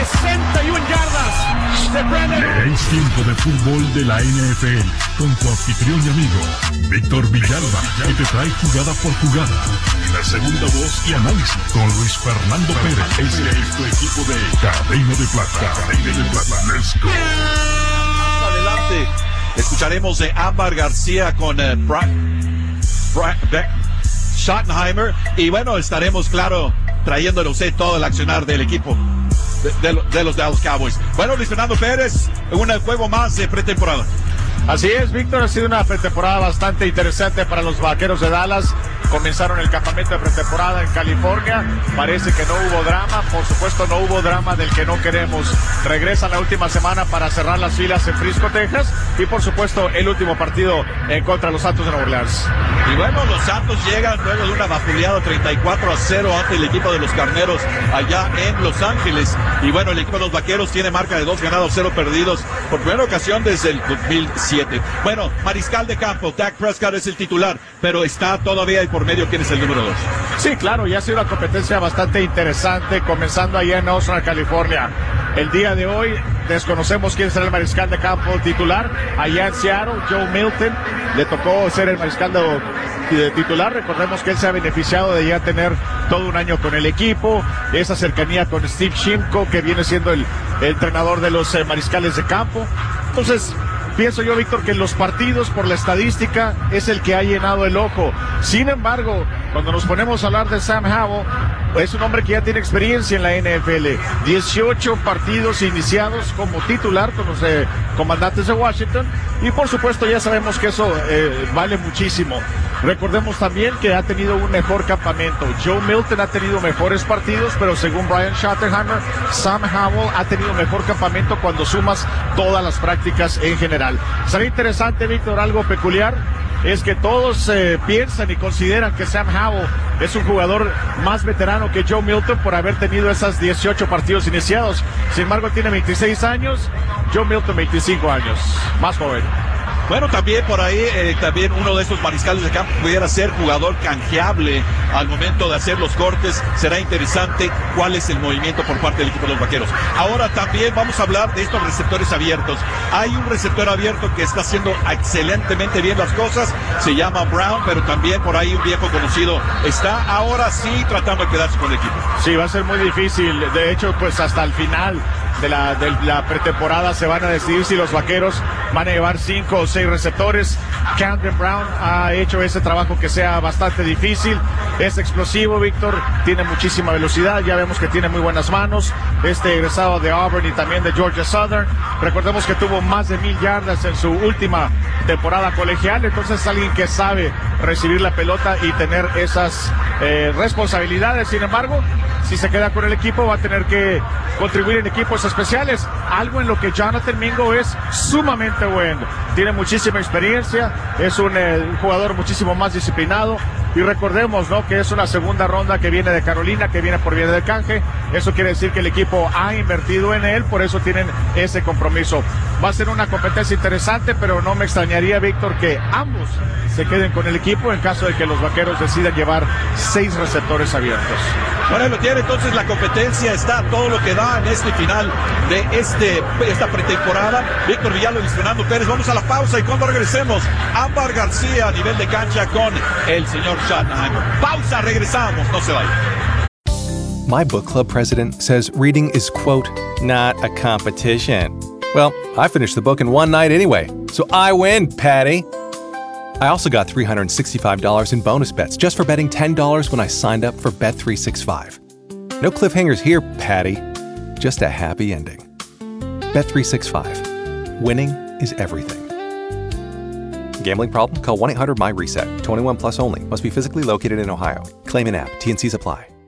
61 yardas de Brandon. Es tiempo de fútbol de la NFL con tu anfitrión y amigo Víctor Villalba, que te trae jugada por jugada. La segunda voz y análisis con Luis Fernando Pérez. Ese es tu equipo de Cadena de Plata. Cadena de Plata. Let's go. Adelante. Escucharemos de Ámbar García con Schottenheimer. Y bueno, estaremos, claro, trayéndole a usted todo el accionar del equipo de los Dallas Cowboys. Bueno, Luis Fernando Pérez, un juego más de pretemporada. Así es, Víctor, ha sido una pretemporada bastante interesante para los Vaqueros de Dallas. Comenzaron el campamento de pretemporada en California. Parece que no hubo drama. Por supuesto, no hubo drama del que no queremos. Regresan la última semana para cerrar las filas en Frisco, Texas. Y por supuesto, el último partido en contra de los Santos de Nueva Orleans. Y bueno, los Santos llegan luego de una vapuleada 34-0 ante el equipo de los Carneros allá en Los Ángeles. Y bueno, el equipo de los Vaqueros tiene marca de 2 ganados, 0 perdidos por primera ocasión desde el 2007. Bueno, mariscal de campo, Dak Prescott es el titular, pero está todavía ahí por medio quién es el número 2. Sí, claro, ya ha sido una competencia bastante interesante, comenzando allá en Oxnard, California. El día de hoy desconocemos quién será el mariscal de campo titular. Allá en Seattle, Joe Milton le tocó ser el mariscal de titular. Recordemos que él se ha beneficiado de ya tener todo un año con el equipo, esa cercanía con Steve Shimko, que viene siendo el entrenador de los mariscales de campo. Entonces, pienso yo, Víctor, que en los partidos, por la estadística, es el que ha llenado el ojo. Sin embargo, cuando nos ponemos a hablar de Sam Howell, es un hombre que ya tiene experiencia en la NFL. 18 partidos iniciados como titular con los comandantes de Washington. Y por supuesto ya sabemos que eso vale muchísimo. Recordemos también que ha tenido un mejor campamento. Joe Milton ha tenido mejores partidos, pero según Brian Schottenheimer, Sam Howell ha tenido mejor campamento cuando sumas todas las prácticas en general. Será interesante, Víctor, algo peculiar es que todos piensan y consideran que Sam Howell es un jugador más veterano que Joe Milton por haber tenido esas 18 partidos iniciados. Sin embargo, tiene 26 años, Joe Milton 25 años, más joven. Bueno, también por ahí, también uno de estos mariscales de campo pudiera ser jugador canjeable al momento de hacer los cortes. Será interesante cuál es el movimiento por parte del equipo de los Vaqueros. Ahora también vamos a hablar de estos receptores abiertos. Hay un receptor abierto que está haciendo excelentemente bien las cosas. Se llama Brown, pero también por ahí un viejo conocido está ahora sí tratando de quedarse con el equipo. Sí, va a ser muy difícil. De hecho, pues hasta el final de la pretemporada se van a decidir si los Vaqueros van a llevar 5 o 6 receptores. Camden Brown ha hecho ese trabajo que sea bastante difícil. Es explosivo, Víctor, tiene muchísima velocidad, ya vemos que tiene muy buenas manos. Egresado de Auburn y también de Georgia Southern. Recordemos que tuvo más de 1000 yardas en su última temporada colegial, entonces es alguien que sabe recibir la pelota y tener esas responsabilidades. Sin embargo, si se queda con el equipo, va a tener que contribuir en equipos especiales, algo en lo que Jonathan Mingo es sumamente bueno. Tiene muchísima experiencia, es un jugador muchísimo más disciplinado. Y recordemos, ¿no?, que es una segunda ronda que viene de Carolina, que viene por vía de canje. Eso quiere decir que el equipo ha invertido en él, por eso tienen ese compromiso. Va a ser una competencia interesante, pero no me extrañaría, Víctor, que ambos se queden con el equipo en caso de que los Vaqueros decidan llevar 6 receptores abiertos. Bueno, lo tiene entonces, la competencia está todo lo que da en este final de esta pretemporada. Víctor Villalba y Luis Fernando Pérez. Vamos a la pausa y cuando regresemos, Ámbar García a nivel de cancha con el señor Schottenheimer. Pausa, regresamos, no se vayan. My book club president says reading is, quote, not a competition. Well, I finished the book in one night anyway, so I win, Patty. I also got $365 in bonus bets just for betting $10 when I signed up for Bet365. No cliffhangers here, Patty. Just a happy ending. Bet365. Winning is everything. Gambling problem? Call 1-800-MY-RESET. 21 plus only. Must be physically located in Ohio. Claim in app. T&Cs apply.